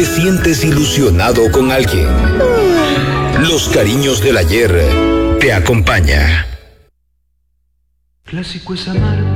te sientes ilusionado con alguien. Los cariños del ayer te acompaña. Clásico es amar.